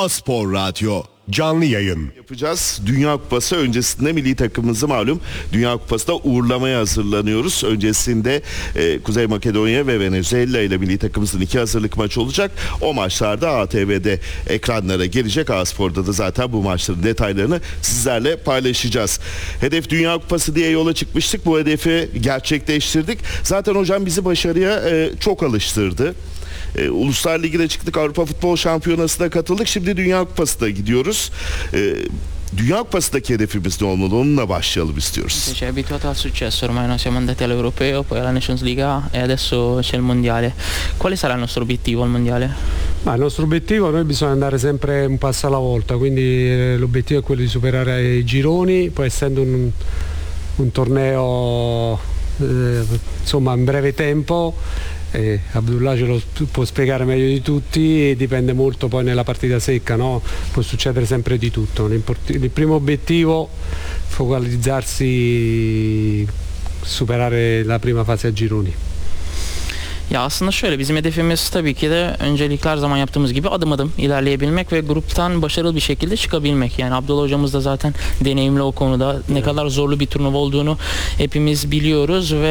A-Spor Radyo canlı yayın yapacağız. Dünya Kupası öncesinde milli takımımızı malum Dünya Kupası'da uğurlamaya hazırlanıyoruz. Öncesinde Kuzey Makedonya ve Venezuela ile milli takımımızın 2 hazırlık maçı olacak. O maçlarda ATV'de ekranlara gelecek. A-Spor'da da zaten bu maçların detaylarını sizlerle paylaşacağız. Hedef Dünya Kupası diye yola çıkmıştık. Bu hedefi gerçekleştirdik. Zaten hocam bizi başarıya çok alıştırdı. Uluslar Ligi'ne çıktık, Avrupa Futbol Şampiyonası'na katıldık. Şimdi Dünya Kupası'na gidiyoruz. Dünya Kupası'ndaki hedefimiz ne olmalı? Onunla başlayalım istiyoruz. Ci è abituato al successo, ormai noi siamo andati all'Europeo, poi alla Nations League e adesso c'è il Mondiale. Quale sarà il nostro obiettivo al Mondiale? Ma il nostro obiettivo, noi bisogna andare sempre un passo alla volta, quindi l'obiettivo è quello di superare i gironi, poi essendo un torneo insomma in breve tempo. Abdullah ce lo può spiegare meglio di tutti, dipende molto poi nella partita secca, no? Può succedere sempre di tutto. Il primo obiettivo focalizzarsi, superare la prima fase a gironi. Ya aslında şöyle, bizim hedefimiz tabii ki de öncelikle her zaman yaptığımız gibi adım adım ilerleyebilmek ve gruptan başarılı bir şekilde çıkabilmek. Yani Abdullah hocamız da zaten deneyimli o konuda, ne kadar zorlu bir turnuva olduğunu hepimiz biliyoruz ve